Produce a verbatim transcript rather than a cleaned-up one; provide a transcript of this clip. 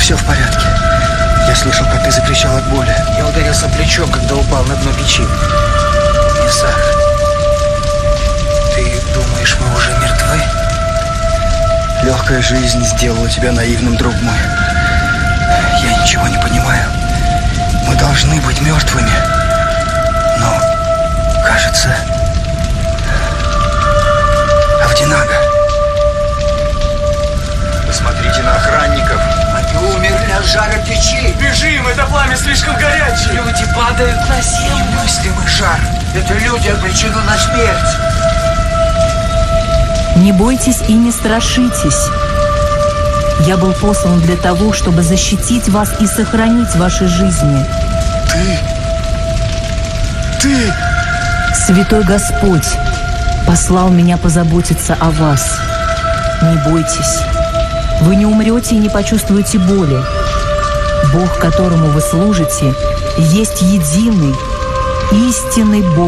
Все в порядке. Я слышал, как ты закричал от боли. Я ударился плечом, когда упал на дно печи. Мисах, ты думаешь, мы уже мертвы? Легкая жизнь сделала тебя наивным, друг мой. Я ничего не понимаю. Мы должны быть мертвыми. Но, кажется... Авдинага. Посмотрите на охранников. Они умерли от жара печи. Бежим, это пламя слишком горячее. Люди падают на землю. Немыслимый жар. Это люди обречены на смерть. Не бойтесь и не страшитесь. Я был послан для того, чтобы защитить вас и сохранить ваши жизни. Ты... Ты... Святой Господь послал меня позаботиться о вас. Не бойтесь. Вы не умрете и не почувствуете боли. Бог, которому вы служите, есть единый, истинный Бог.